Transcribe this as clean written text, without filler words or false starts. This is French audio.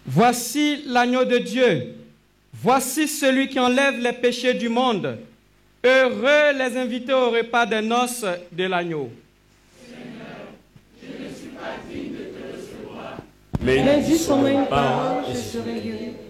Voici l'agneau de Dieu. Voici celui qui enlève les péchés du monde. Heureux les invités au repas des noces de l'agneau. Seigneur, je ne suis pas digne de te recevoir. Mais dis seulement une parole, je serai guéri.